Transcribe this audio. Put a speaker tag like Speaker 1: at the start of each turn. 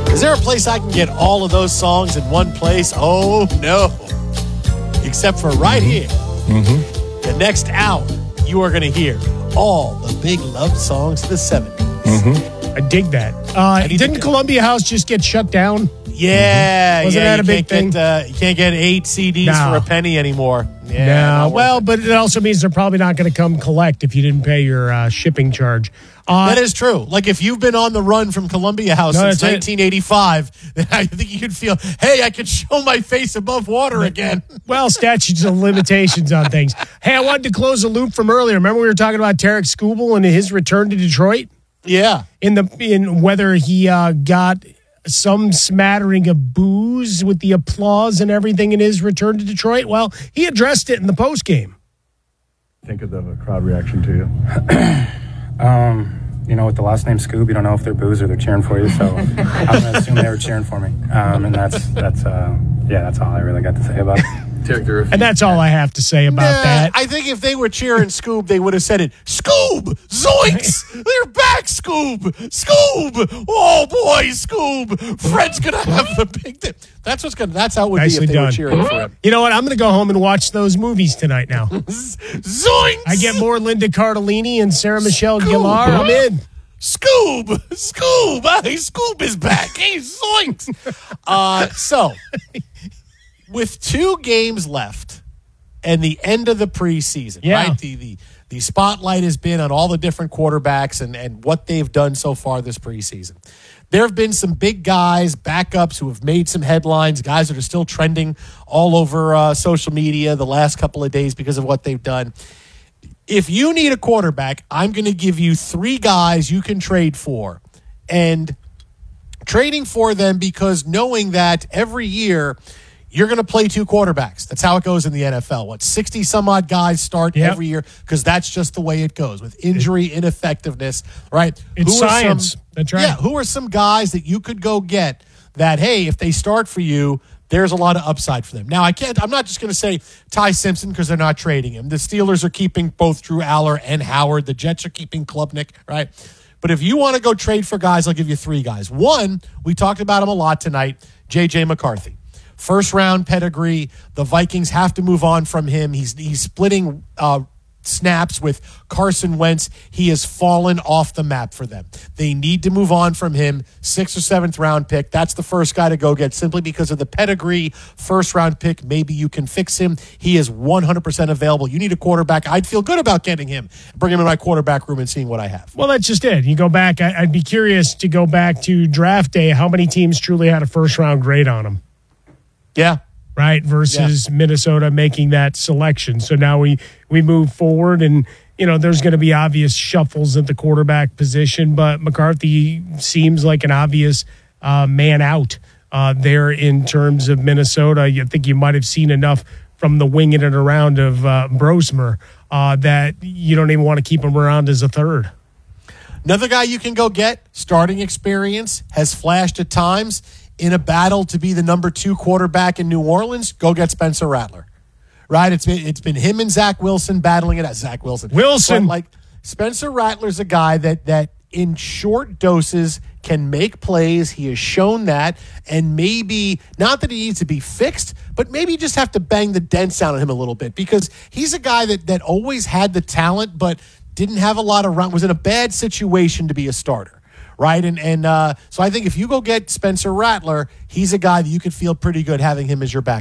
Speaker 1: Is there a place I can get all of those songs in one place? Oh, no. Except for right here. Mm-hmm. The next hour, you are going to hear all the big love songs of the 70s.
Speaker 2: Mm-hmm. I dig that. Didn't Columbia House just get shut down?
Speaker 1: Yeah.
Speaker 2: Wasn't that a big thing?
Speaker 1: You can't get 8 CDs for a penny anymore.
Speaker 2: Yeah, well, but it also means they're probably not going to come collect if you didn't pay your shipping charge.
Speaker 1: That is true. Like if you've been on the run from Columbia House since 1985, then I think you could feel, hey, I could show my face above water again.
Speaker 2: Well, statutes of limitations on things. Hey, I wanted to close a loop from earlier. Remember we were talking about Tarek Skubal and his return to Detroit?
Speaker 1: Yeah.
Speaker 2: In whether he got some smattering of booze with the applause and everything in his return to Detroit. Well, he addressed it in the postgame.
Speaker 3: Think of the crowd reaction to you.
Speaker 4: With the last name Scoob, you don't know if they're booze or they're cheering for you. So I'm going to assume they were cheering for me. And that's all I really got to say about it.
Speaker 2: And that's all I have to say about that.
Speaker 1: I think if they were cheering Scoob, they would have said it. Scoob! Zoinks! They're back, Scoob! Scoob! Oh, boy, Scoob! Fred's going to have the big thing. That's how it would be if they were cheering for him.
Speaker 2: You know what? I'm going to go home and watch those movies tonight now.
Speaker 1: Zoinks!
Speaker 2: I get more Linda Cardellini and Sarah Michelle Gellar. I'm in.
Speaker 1: Scoob! Scoob! Hey, Scoob is back. Hey, zoinks! So... with 2 games left and the end of the preseason, right? The spotlight has been on all the different quarterbacks and what they've done so far this preseason. There have been some big guys, backups who have made some headlines, guys that are still trending all over social media the last couple of days because of what they've done. If you need a quarterback, I'm going to give you 3 guys you can trade for. And trading for them because knowing that every year – you're going to play 2 quarterbacks. That's how it goes in the NFL. 60-some-odd guys start every year because that's just the way it goes with injury, ineffectiveness, right?
Speaker 2: It's science. That's right.
Speaker 1: Yeah, who are some guys that you could go get that, hey, if they start for you, there's a lot of upside for them. Now, I'm not just going to say Ty Simpson because they're not trading him. The Steelers are keeping both Drew Aller and Howard. The Jets are keeping Klubnik, right? But if you want to go trade for guys, I'll give you 3 guys. One, we talked about him a lot tonight, J.J. McCarthy. First-round pedigree. The Vikings have to move on from him. He's splitting snaps with Carson Wentz. He has fallen off the map for them. They need to move on from him. 6th or 7th round pick. That's the first guy to go get simply because of the pedigree. First round pick. Maybe you can fix him. He is 100% available. You need a quarterback. I'd feel good about getting him. Bring him in my quarterback room and seeing what I have.
Speaker 2: Well, that's just it. You go back. I'd be curious to go back to draft day. How many teams truly had a first round grade on him?
Speaker 1: Yeah.
Speaker 2: Right, versus Minnesota making that selection. So now we move forward and, there's going to be obvious shuffles at the quarterback position, but McCarthy seems like an obvious man out there in terms of Minnesota. I think you might have seen enough from the winging it around of Brosmer that you don't even want to keep him around as a third.
Speaker 1: Another guy you can go get, starting experience, has flashed at times. In a battle to be the number 2 quarterback in New Orleans, go get Spencer Rattler. Right? It's been him and Zach Wilson battling it out. Zach Wilson. But Spencer Rattler's a guy that in short doses can make plays. He has shown that. And maybe, not that he needs to be fixed, but maybe you just have to bang the dents down on him a little bit because he's a guy that always had the talent but didn't have a lot of run, was in a bad situation to be a starter. Right, and so I think if you go get Spencer Rattler, he's a guy that you could feel pretty good having him as your back.